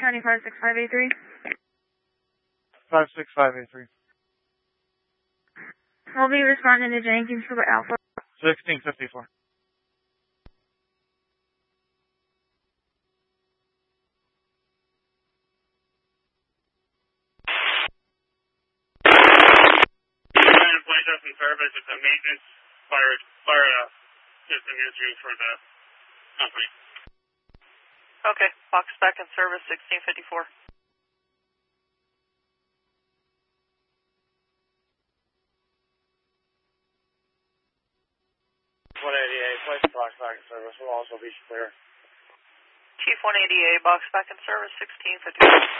County 56583. 56583. We'll be responding to Jenkins for Alpha. 1654. In service, it's a maintenance fire system issue for the company. Okay, box back in service 1654. 188, place the box back in service will also be clear. Chief 188, box back in service 1654.